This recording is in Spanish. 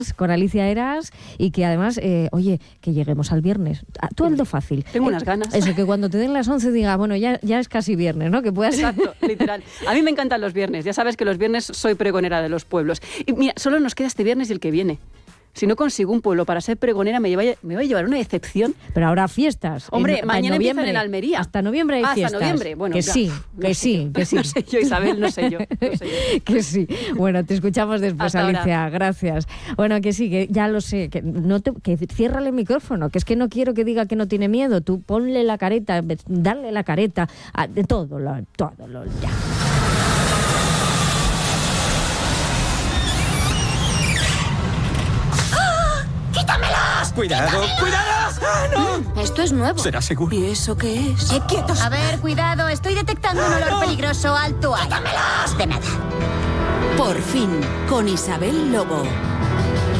con Alicia Eras y que además, oye, que lleguemos al viernes. Tú hazlo fácil. Tengo unas ganas. Eso, que cuando te den las 11 diga, bueno, ya es casi viernes, ¿no? Que puedas... Exacto, literal. A mí me encantan los viernes. Ya sabes que los viernes soy pregonera de los pueblos. Y mira, solo nos queda este viernes y el que viene. Si no consigo un pueblo para ser pregonera, me voy a llevar una decepción. Pero habrá fiestas. Hombre, mañana empiezan en Almería. Hasta noviembre hay fiestas. Hasta noviembre, bueno. Que ya. sí. No sé yo, Isabel, no sé yo. Que sí. Bueno, te escuchamos después, Hasta Alicia. ahora. Gracias. Bueno, que sí, que ya lo sé. Que ciérrale el micrófono, que es que no quiero que diga que no tiene miedo. Tú ponle la careta, dale la careta, de todo lo ya. ¡Quítamelos! ¡Cuidado! ¡Cuidado! ¡Ah, no! Esto es nuevo. ¿Será seguro? ¿Y eso qué es? ¡Quietos! A ver, cuidado, estoy detectando un olor peligroso. Alto ahí. ¡Quítamelos! De nada. Por fin, con Isabel Lobo.